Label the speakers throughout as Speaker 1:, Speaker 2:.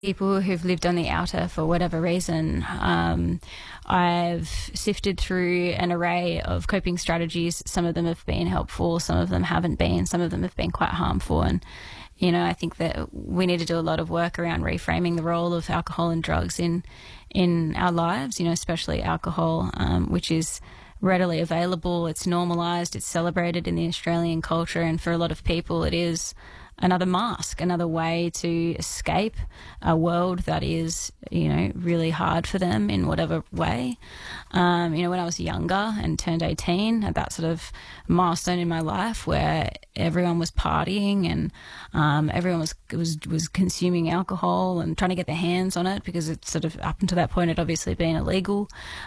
Speaker 1: People who've lived on the outer for whatever reason, I've sifted through an array of coping strategies. Some of them have been helpful, some of them haven't been, some of them have been quite harmful. And, I think that we need to do a lot of work around reframing the role of alcohol and drugs in our lives, especially alcohol, which is readily available, it's normalised, it's celebrated in the Australian culture, and for a lot of people it is another mask, another way to escape a world that is, really hard for them in whatever way. When I was younger and turned 18, at that sort of milestone in my life where everyone was partying and everyone was consuming alcohol and trying to get their hands on it, because it's sort of up until that point had obviously been illegal.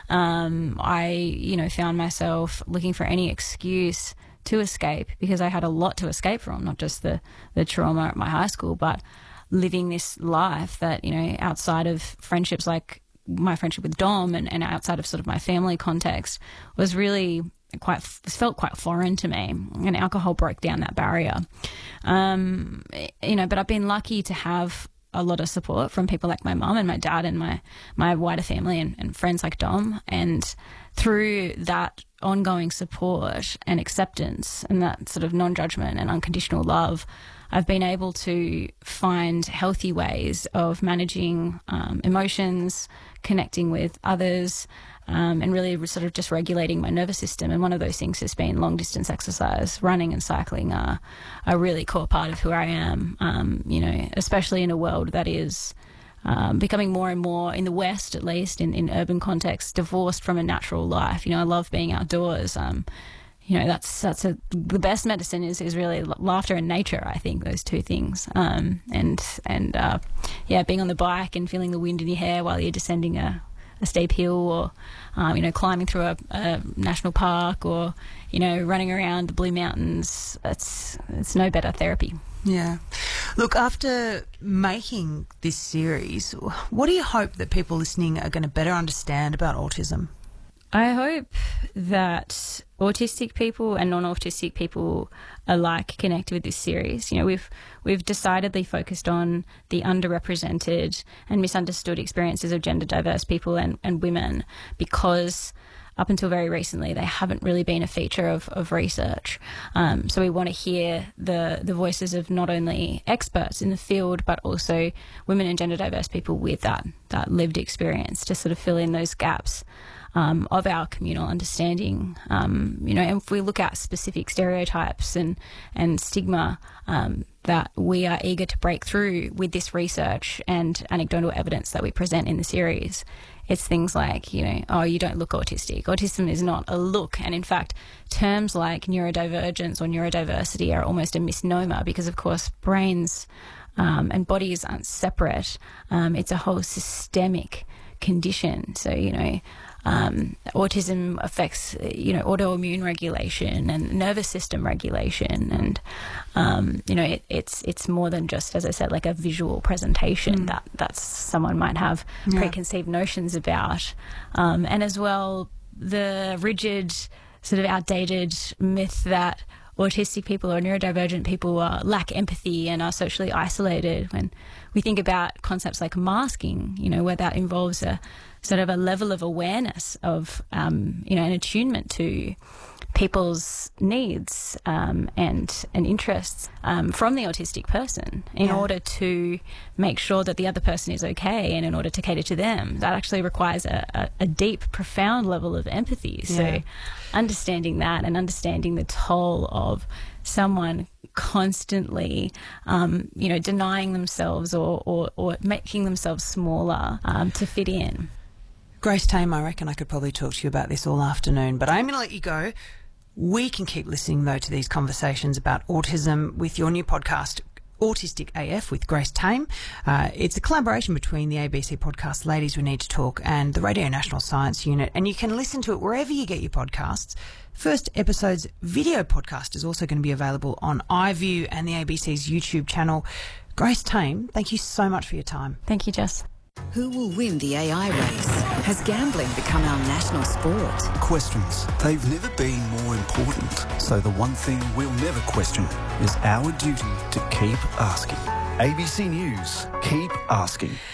Speaker 1: I, found myself looking for any excuse to escape, because I had a lot to escape from, not just the trauma at my high school, but living this life that, outside of friendships like my friendship with Dom and outside of sort of my family context was really felt quite foreign to me, and alcohol broke down that barrier. But I've been lucky to have a lot of support from people like my mum and my dad and my wider family and friends like Dom. And through that ongoing support and acceptance and that sort of non-judgment and unconditional love, I've been able to find healthy ways of managing emotions, connecting with others, and really sort of just regulating my nervous system. And one of those things has been long-distance exercise. Running and cycling are a really core part of who I am, especially in a world that is becoming more and more, in the West at least, in urban contexts, divorced from a natural life. I love being outdoors. The best medicine is really laughter and nature, I think, those two things. Being on the bike and feeling the wind in your hair while you're descending a steep hill, or, climbing through a national park, or, running around the Blue Mountains. It's no better therapy.
Speaker 2: Yeah. Look, after making this series, what do you hope that people listening are going to better understand about autism?
Speaker 1: I hope that autistic people and non-autistic people alike connect with this series. We've decidedly focused on the underrepresented and misunderstood experiences of gender diverse people and women, because up until very recently they haven't really been a feature of research. So we want to hear the voices of not only experts in the field, but also women and gender diverse people with that lived experience to sort of fill in those gaps of our communal understanding. And if we look at specific stereotypes and stigma that we are eager to break through with this research and anecdotal evidence that we present in the series, it's things like, you don't look autistic. Autism is not a look. And in fact, terms like neurodivergence or neurodiversity are almost a misnomer, because, of course, brains and bodies aren't separate. It's a whole systemic condition. So, autism affects, autoimmune regulation and nervous system regulation. And, it's more than just, as I said, like a visual presentation that someone might have preconceived notions about. And as well, the rigid, sort of outdated myth that autistic people or neurodivergent people lack empathy and are socially isolated. When we think about concepts like masking, where that involves a sort of a level of awareness of, an attunement to people's needs and interests from the autistic person in order to make sure that the other person is okay, and in order to cater to them. That actually requires a deep, profound level of empathy. So understanding that and understanding the toll of someone constantly, denying themselves or making themselves smaller to fit in.
Speaker 2: Grace Tame, I reckon I could probably talk to you about this all afternoon, but I'm going to let you go. We can keep listening, though, to these conversations about autism with your new podcast, Autistic AF with Grace Tame. It's a collaboration between the ABC podcast Ladies We Need to Talk and the Radio National Science Unit, and you can listen to it wherever you get your podcasts. First episode's video podcast is also going to be available on iView and the ABC's YouTube channel. Grace Tame, thank you so much for your time.
Speaker 1: Thank you, Jess.
Speaker 3: Who will win the AI race? Has gambling become our national sport?
Speaker 4: Questions. They've never been more important. So the one thing we'll never question is our duty to keep asking. ABC News. Keep asking.